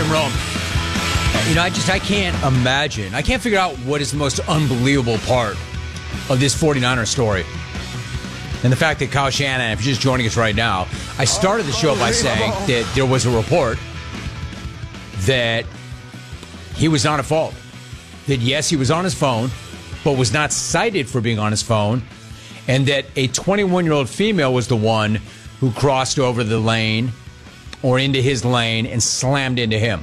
Jim Rome. I can't imagine. I can't figure out what is the most unbelievable part of this 49er story. And the fact that Kyle Shanahan, if you're just joining us right now, I started the show by saying that there was a report that he was not at fault. That, yes, he was on his phone, but was not cited for being on his phone. And that a 21-year-old female was the one who crossed over the lane or into his lane and slammed into him.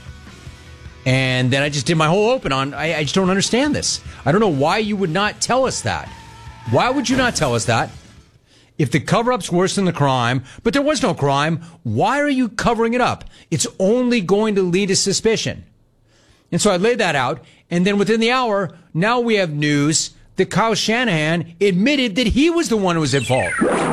And then I just did my whole open on, I just don't understand this. I don't know why you would not tell us that. Why would you not tell us that? If the cover-up's worse than the crime, but there was no crime, why are you covering it up? It's only going to lead to suspicion. And so I laid that out, and then within the hour, now we have news that Kyle Shanahan admitted that he was the one who was at fault.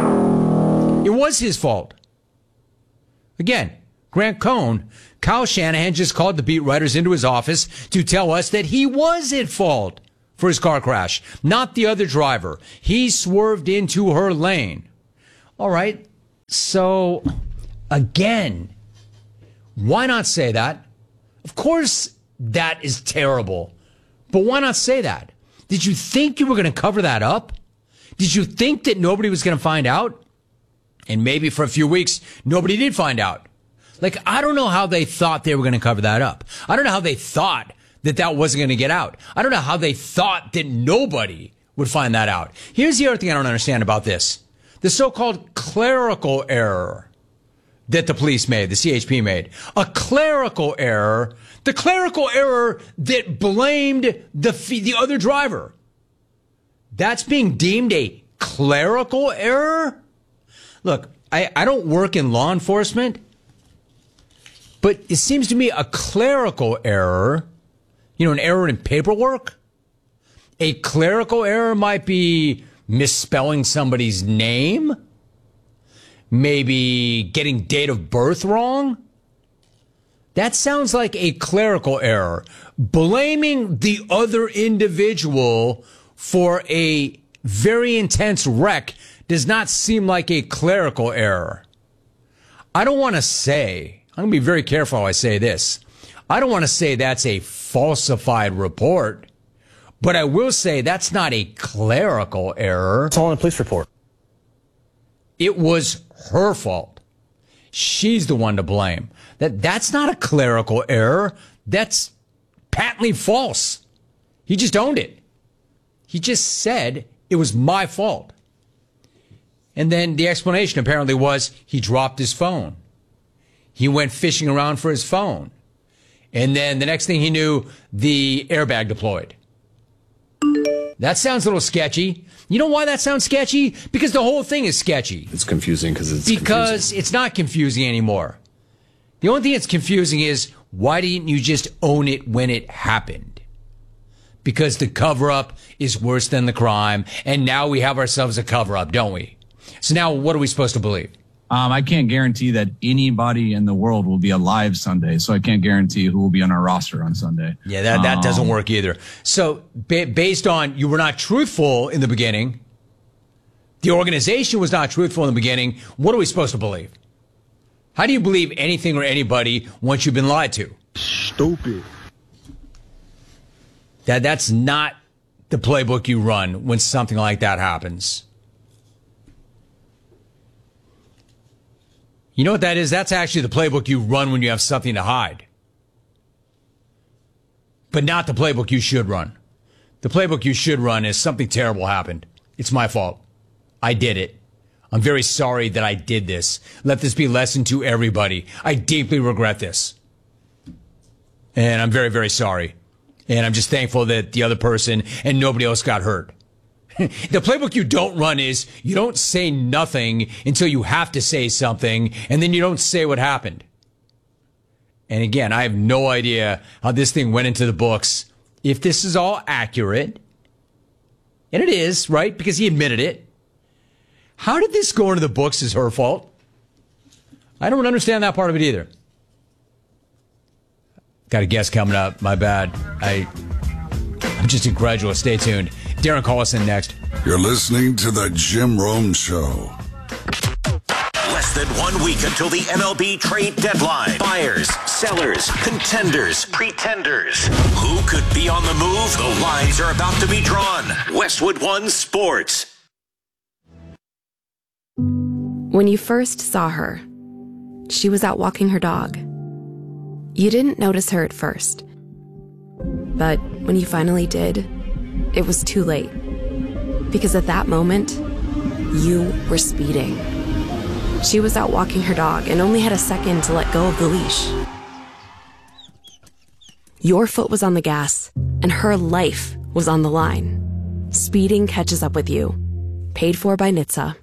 It was his fault. Again, Grant Cohn, Kyle Shanahan just called the beat writers into his office to tell us that he was at fault for his car crash, not the other driver. He swerved into her lane. All right, so again, why not say that? Of course, that is terrible, but why not say that? Did you think you were going to cover that up? Did you think that nobody was going to find out? And maybe for a few weeks, nobody did find out. Like, I don't know how they thought they were going to cover that up. I don't know how they thought that that wasn't going to get out. I don't know how they thought that nobody would find that out. Here's the other thing I don't understand about this. The so-called clerical error that the police made, the CHP made. A clerical error. The clerical error that blamed the other driver. That's being deemed a clerical error? Look, I don't work in law enforcement, but it seems to me a clerical error, an error in paperwork. A clerical error might be misspelling somebody's name, maybe getting date of birth wrong. That sounds like a clerical error. Blaming the other individual for a very intense wreck does not seem like a clerical error. I don't want to say, I'm going to be very careful how I say this. I don't want to say that's a falsified report, but I will say that's not a clerical error. It's all in a police report. It was her fault. She's the one to blame. That's not a clerical error. That's patently false. He just owned it. He just said it was my fault. And then the explanation apparently was he dropped his phone. He went fishing around for his phone. And then the next thing he knew, the airbag deployed. That sounds a little sketchy. You know why that sounds sketchy? Because the whole thing is sketchy. It's confusing because it's not confusing anymore. The only thing that's confusing is, why didn't you just own it when it happened? Because the cover-up is worse than the crime, and now we have ourselves a cover-up, don't we? So now what are we supposed to believe? I can't guarantee that anybody in the world will be alive Sunday, so I can't guarantee who will be on our roster on Sunday. Yeah, that doesn't work either. So based on you were not truthful in the beginning, the organization was not truthful in the beginning, what are we supposed to believe? How do you believe anything or anybody once you've been lied to? Stupid. That's not the playbook you run when something like that happens. You know what that is? That's actually the playbook you run when you have something to hide. But not the playbook you should run. The playbook you should run is something terrible happened. It's my fault. I did it. I'm very sorry that I did this. Let this be a lesson to everybody. I deeply regret this. And I'm very, very sorry. And I'm just thankful that the other person and nobody else got hurt. The playbook you don't run is you don't say nothing until you have to say something, and then you don't say what happened. And again, I have no idea how this thing went into the books. If this is all accurate, and it is, right? Because he admitted it. How did this go into the books as her fault? I don't understand that part of it either. Got a guest coming up. My bad. I'm just incredulous. Stay tuned. Darren Collison next. You're listening to The Jim Rome Show. Less Less than 1 week until the MLB trade deadline. Buyers, sellers, contenders, pretenders. Who could be on the move? The lines are about to be drawn. Westwood One Sports. When you first saw her, she was out walking her dog. You didn't notice her at first. But when you finally did, it was too late. Because at that moment, you were speeding. She was out walking her dog and only had a second to let go of the leash. Your foot was on the gas, and her life was on the line. Speeding catches up with you. Paid for by NHTSA.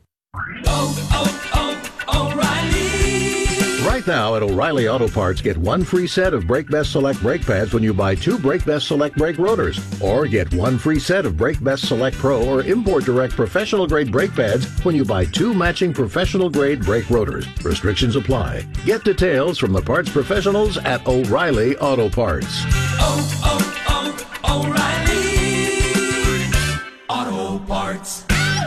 O'Reilly! Right now at O'Reilly Auto Parts, get one free set of Brake Best Select brake pads when you buy 2 Brake Best Select brake rotors. Or get one free set of Brake Best Select Pro or Import Direct professional grade brake pads when you buy 2 matching professional grade brake rotors. Restrictions apply. Get details from the parts professionals at O'Reilly Auto Parts. O'Reilly Auto Parts.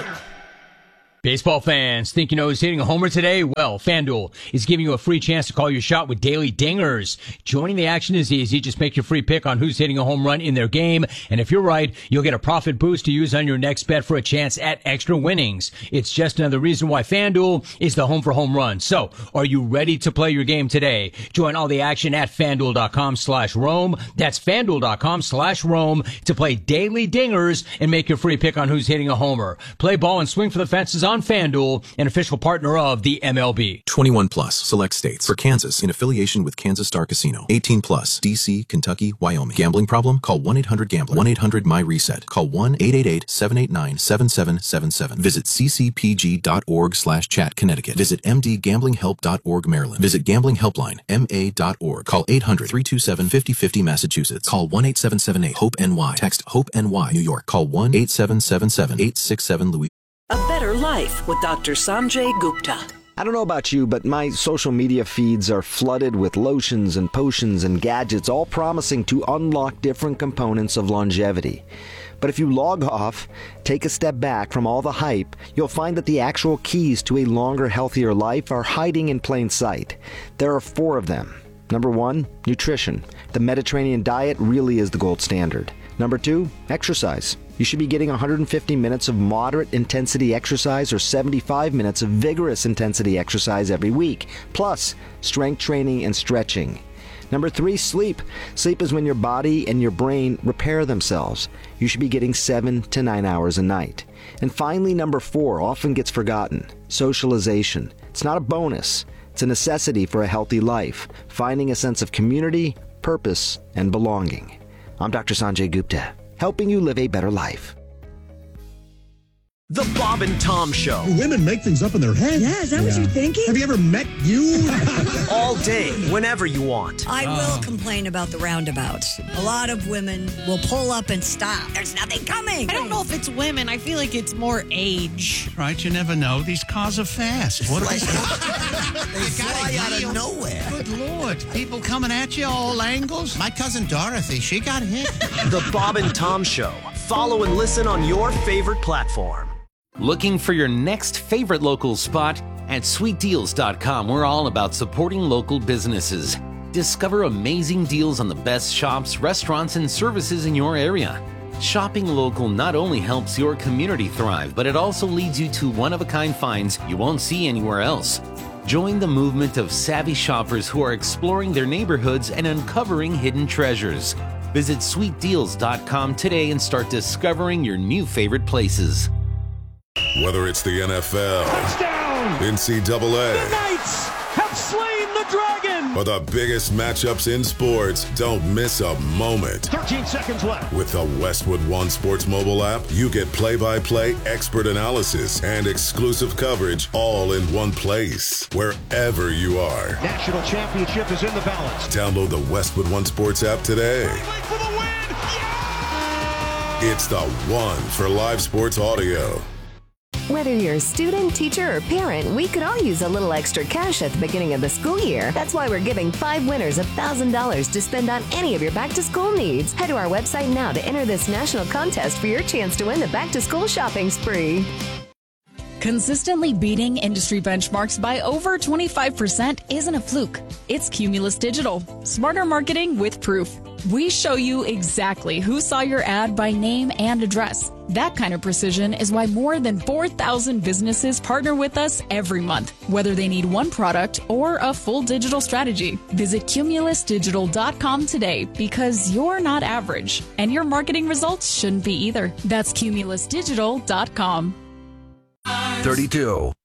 Baseball fans, think you know who's hitting a homer today? Well, FanDuel is giving you a free chance to call your shot with daily dingers. Joining the action is easy. Just make your free pick on who's hitting a home run in their game. And if you're right, you'll get a profit boost to use on your next bet for a chance at extra winnings. It's just another reason why FanDuel is the home for home runs. So, are you ready to play your game today? Join all the action at FanDuel.com/Rome. That's FanDuel.com/Rome to play daily dingers and make your free pick on who's hitting a homer. Play ball and swing for the fences on FanDuel, an official partner of the MLB. 21 plus, select states. For Kansas, in affiliation with Kansas Star Casino. 18 plus, D.C., Kentucky, Wyoming. Gambling problem? Call 1-800-GAMBLER. 1-800-MY-RESET. Call 1-888-789-7777. Visit ccpg.org/chat, Connecticut. Visit mdgamblinghelp.org, Maryland. Visit Gambling Helpline, ma.org. Call 800-327-5050, Massachusetts. Call 1-8778-HOPE-NY. Text HOPE-NY, New York. Call 1-8777-867-LOUIS. A better life with Dr. Sanjay Gupta. I don't know about you, but my social media feeds are flooded with lotions and potions and gadgets, all promising to unlock different components of longevity. But if you log off, take a step back from all the hype, you'll find that the actual keys to a longer, healthier life are hiding in plain sight. There are 4 of them. Number 1, nutrition. The Mediterranean diet really is the gold standard. Number 2, exercise. You should be getting 150 minutes of moderate intensity exercise or 75 minutes of vigorous intensity exercise every week, plus strength training and stretching. Number 3, sleep. Sleep is when your body and your brain repair themselves. You should be getting 7 to 9 hours a night. And finally, number 4 often gets forgotten: socialization. It's not a bonus. It's a necessity for a healthy life, finding a sense of community, purpose, and belonging. I'm Dr. Sanjay Gupta, helping you live a better life. The Bob and Tom Show. Women make things up in their head. Yeah, is that what you're thinking? Have you ever met you? All day, whenever you want. I will complain about the roundabouts. A lot of women will pull up and stop. There's nothing coming. I don't know if it's women. I feel like it's more age. Right, you never know. These cars are fast. What They fly out of nowhere. Good Lord. People coming at you all angles. My cousin Dorothy, she got hit. The Bob and Tom Show. Follow and listen on your favorite platform. Looking for your next favorite local spot? At sweetdeals.com, we're all about supporting local businesses. Discover amazing deals on the best shops, restaurants, and services in your area. Shopping local not only helps your community thrive, but it also leads you to one-of-a-kind finds you won't see anywhere else. Join the movement of savvy shoppers who are exploring their neighborhoods and uncovering hidden treasures. Visit sweetdeals.com today and start discovering your new favorite places. Whether it's the NFL, touchdown, NCAA, the Knights have slain the dragon, or the biggest matchups in sports, don't miss a moment. 13 seconds left. With the Westwood One Sports mobile app, you get play-by-play expert analysis and exclusive coverage all in one place, wherever you are. National championship is in the balance. Download the Westwood One Sports app today. For the win. Yeah! It's the one for live sports audio. Whether you're a student, teacher, or parent, we could all use a little extra cash at the beginning of the school year. That's why we're giving 5 winners $1,000 to spend on any of your back-to-school needs. Head to our website now to enter this national contest for your chance to win the back-to-school shopping spree. Consistently beating industry benchmarks by over 25% isn't a fluke. It's Cumulus Digital. Smarter marketing with proof. We show you exactly who saw your ad by name and address. That kind of precision is why more than 4,000 businesses partner with us every month, whether they need one product or a full digital strategy. Visit cumulusdigital.com today because you're not average, and your marketing results shouldn't be either. That's cumulusdigital.com. 32.